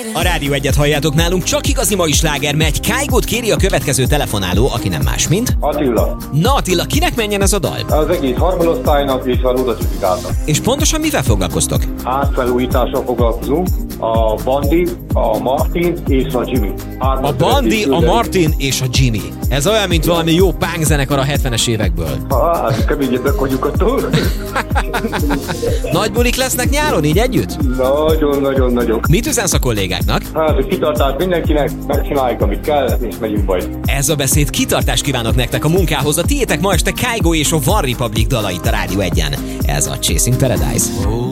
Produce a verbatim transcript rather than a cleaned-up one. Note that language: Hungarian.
A Rádió Egyet halljátok, nálunk csak igazi mai sláger megy. Kaigot kéri a következő telefonáló, aki nem más, mint... Attila. Na Attila, kinek menjen ez a dal? Az egész harmadosztálynak és a Ludacifikálnak. És pontosan mivel foglalkoztok? Házfelújítással foglalkozunk. A Bandi, a Martin és a Jimmy. Hármas A Bandi, a Martin és a Jimmy. Ez olyan, mint valami jó punk zenekar a hetvenes évekből. Hát, keményebbek vagyunk attól. Nagy bulik lesznek nyáron, így együtt? Nagyon-nagyon-nagyon. Mit üzensz a kollégáknak? Hát, hogy kitartás mindenkinek, megcsináljuk, amit kell, és megyünk baj. Ez a beszéd, kitartást kívánok nektek a munkához. A tiétek ma este Kygo és a One Republic dalait a Rádió Egyen. Ez a Chasing Paradise. Oh.